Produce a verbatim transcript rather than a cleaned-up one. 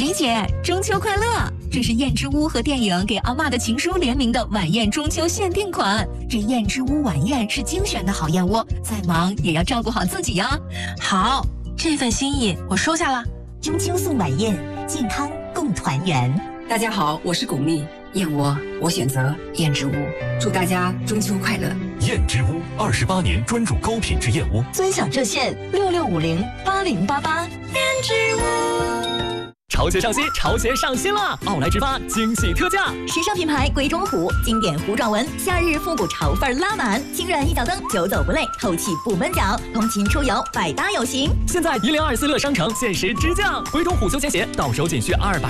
米姐，中秋快乐！这是燕之屋和电影《给阿嬷的情书》联名的晚宴中秋限定款。这燕之屋晚宴是精选的好燕窝，再忙也要照顾好自己呀。 好，这份心意我收下了。 中秋送晚宴，健康共团圆。 大家好，我是巩俐，燕窝我选择燕之屋，祝大家中秋快乐。 燕之屋二十八年专注高品质燕窝， 尊享热线六六五零八零八八。 燕之屋。 潮鞋上新，潮鞋上新了！奥莱直发惊喜特价， 时尚品牌鬼冢虎经典糊状纹，夏日复古潮范拉满，轻软一脚蹬，久走不累，透气不闷脚，通勤出游百搭有型。 现在一零二四乐商城限时直降，鬼冢虎休闲鞋到手仅需二百。